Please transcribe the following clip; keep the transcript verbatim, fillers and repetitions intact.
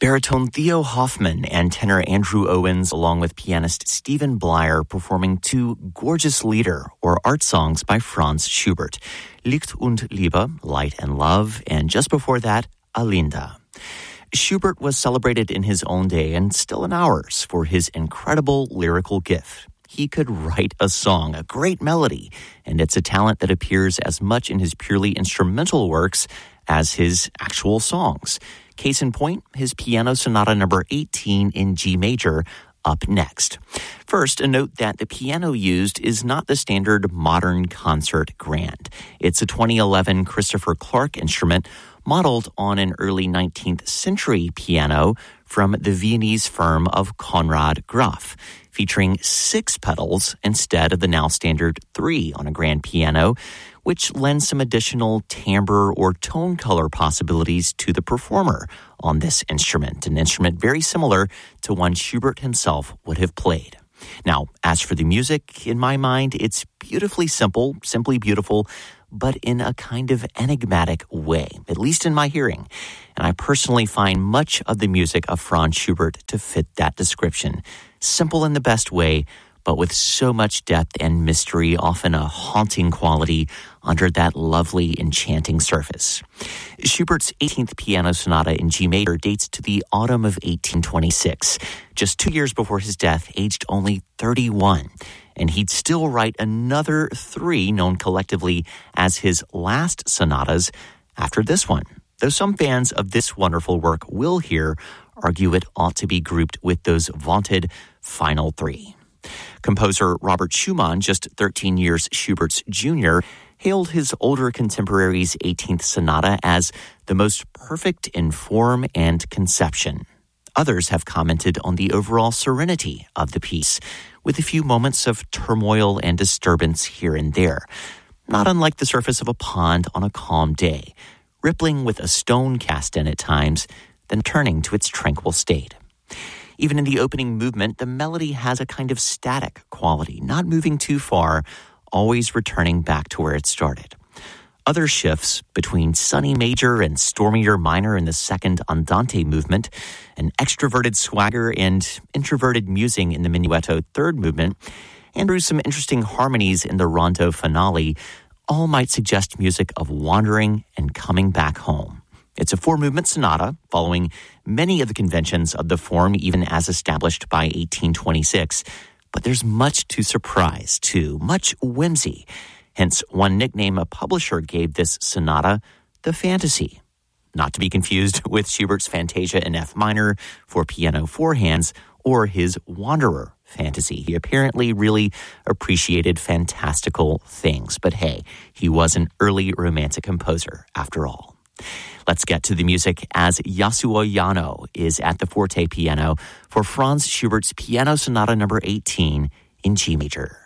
Baritone Theo Hoffman and tenor Andrew Owens, along with pianist Stephen Blyer, performing two gorgeous Lieder, or art songs by Franz Schubert. Licht und Liebe, Light and Love, and just before that, Alinda. Schubert was celebrated in his own day and still in ours for his incredible lyrical gift. He could write a song, a great melody, and it's a talent that appears as much in his purely instrumental works as his actual songs. Case in point, his Piano Sonata number eighteen in G major, up next. First, a note that the piano used is not the standard modern concert grand. It's a twenty eleven Christopher Clark instrument modeled on an early nineteenth century piano from the Viennese firm of Konrad Graf, featuring six pedals instead of the now standard three on a grand piano, which lends some additional timbre or tone color possibilities to the performer on this instrument, an instrument very similar to one Schubert himself would have played. Now, as for the music, in my mind, it's beautifully simple, simply beautiful, but in a kind of enigmatic way, at least in my hearing. And I personally find much of the music of Franz Schubert to fit that description. Simple in the best way, but with so much depth and mystery, often a haunting quality under that lovely, enchanting surface. Schubert's eighteenth Piano Sonata in G major dates to the autumn of eighteen twenty-six, just two years before his death, aged only thirty-one. And he'd still write another three, known collectively as his last sonatas, after this one. Though some fans of this wonderful work will here argue it ought to be grouped with those vaunted final three. Composer Robert Schumann, just thirteen years Schubert's junior, hailed his older contemporary's eighteenth sonata as the most perfect in form and conception. Others have commented on the overall serenity of the piece, with a few moments of turmoil and disturbance here and there, not unlike the surface of a pond on a calm day, rippling with a stone cast in at times, then turning to its tranquil state. Even in the opening movement, the melody has a kind of static quality, not moving too far, always returning back to where it started. Other shifts between sunny major and stormier minor in the second andante movement, an extroverted swagger and introverted musing in the minuetto third movement, and through some interesting harmonies in the rondo finale, all might suggest music of wandering and coming back home. It's a four-movement sonata, following many of the conventions of the form even as established by eighteen twenty-six, but there's much to surprise, too, much whimsy. Hence, one nickname a publisher gave this sonata, the Fantasy. Not to be confused with Schubert's Fantasia in F minor for piano four hands, or his Wanderer Fantasy. He apparently really appreciated fantastical things, but hey, he was an early romantic composer after all. Let's get to the music as Yasuo Yano is at the forte piano for Franz Schubert's Piano Sonata number eighteen in G major.